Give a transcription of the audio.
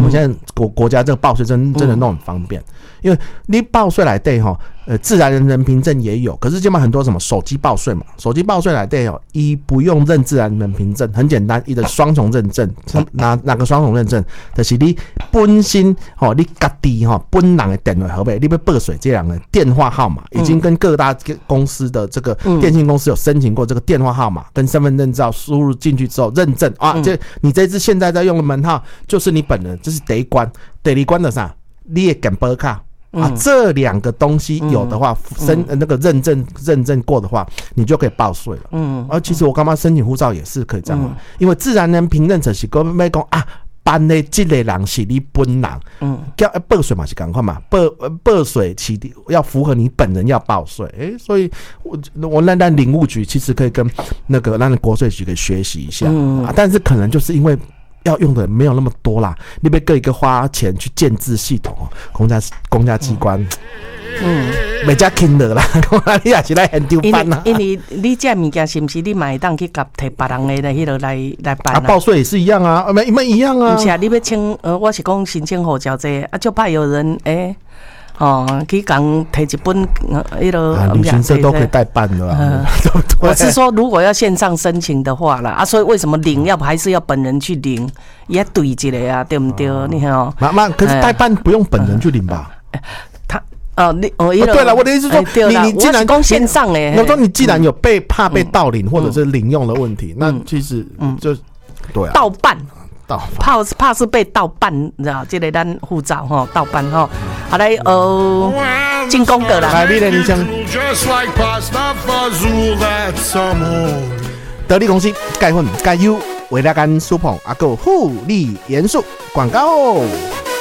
们现在国家这个报税真的弄很方便，因为你报税来对哈，自然人凭证也有，可是现在很多什么手机报税嘛，手机报税来对哦，一不用认自然人凭证，很简单，一的双重认证，哪个双重认证？就是你本身吼，你家己吼本人的电话号码，你要报税这两个电话号码，已经跟各大公司的这个电信公司有申请过这个电话号码跟身份证照输入进去之后认证啊，你这支现在在用的门号就是你本人，这是第一关，第二关的啥？你的健保卡。这两个东西有的话，那个认证过的话，你就可以报税了。而其实我刚刚申请护照也是可以这样，因为自然人凭证就是讲要讲啊，办的这个人是你本人，叫报税嘛是赶快嘛，报税是要符合你本人要报税。所以我那领务局其实可以跟那个让国税局给学习一下，但是可能就是因为。要用的没有那么多啦，你别一个花钱去建制系统公家机关，没加轻的啦，你也是来很丢班啦。 因为你这物件是不是你买当去甲摕别人的迄个来办啊？ 报税也是一样啊，你们一样啊。 不是啊，你要请我是讲申请护照这啊，就怕有人去讲提一本那个旅行社都可以代办的啦。 我是说，如果要线上申请的话啦，所以为什么领还是要本人去领，也对一下啊，对不对？你看哦， 可是代办不用本人去领吧？ 对了，我的意思是说，你既然讲线上嘞， 我说你既然有怕被盗领或者是领用的问题，那其实就对啊， 盗办。怕是被盗办，你知道？这个咱护照哈，盗办哈。好来进攻的啦。 来，你来，你讲。得力公司钙粉钙优维拉甘舒捧阿狗护理元素广告。